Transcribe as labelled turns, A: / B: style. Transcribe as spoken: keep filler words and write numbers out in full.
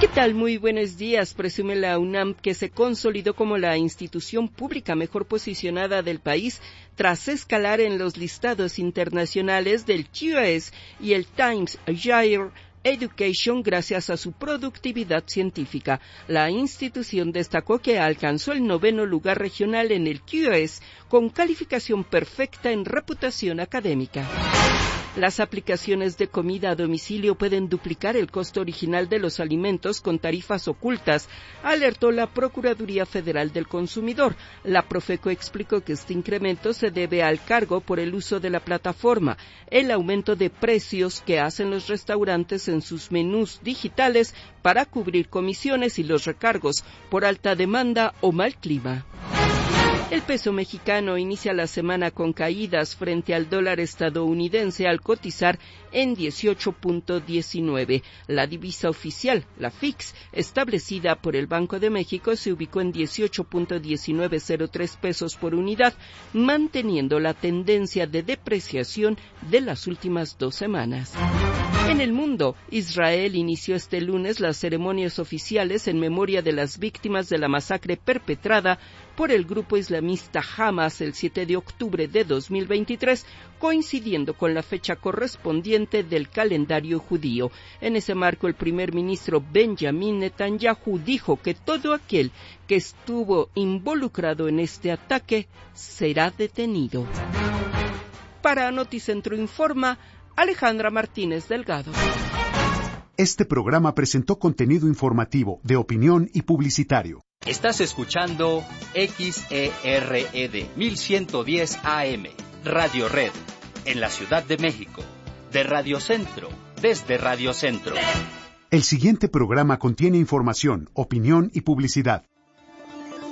A: ¿Qué tal? Muy buenos días. Presume la UNAM que se consolidó como la institución pública mejor posicionada del país tras escalar en los listados internacionales del Q S y el Times Higher Education gracias a su productividad científica. La institución destacó que alcanzó el noveno lugar regional en el Q S con calificación perfecta en reputación académica. Las aplicaciones de comida a domicilio pueden duplicar el costo original de los alimentos con tarifas ocultas, alertó la Procuraduría Federal del Consumidor. La Profeco explicó que este incremento se debe al cargo por el uso de la plataforma, el aumento de precios que hacen los restaurantes en sus menús digitales para cubrir comisiones y los recargos por alta demanda o mal clima. El peso mexicano inicia la semana con caídas frente al dólar estadounidense al cotizar en dieciocho punto diecinueve. La divisa oficial, la F I X, establecida por el Banco de México, se ubicó en dieciocho punto diecinueve cero tres pesos por unidad, manteniendo la tendencia de depreciación de las últimas dos semanas. En el mundo, Israel inició este lunes las ceremonias oficiales en memoria de las víctimas de la masacre perpetrada por el grupo islamista Hamas el siete de octubre de dos mil veintitrés, coincidiendo con la fecha correspondiente del calendario judío. En ese marco, el primer ministro Benjamin Netanyahu dijo que todo aquel que estuvo involucrado en este ataque será detenido. Para Noticentro Informa, Alejandra Martínez Delgado.
B: Este programa presentó contenido informativo, de opinión y publicitario.
C: Estás escuchando X E R E D mil ciento diez A M, Radio Red, en la Ciudad de México, de Radio Centro, desde Radio Centro.
B: El siguiente programa contiene información, opinión y publicidad.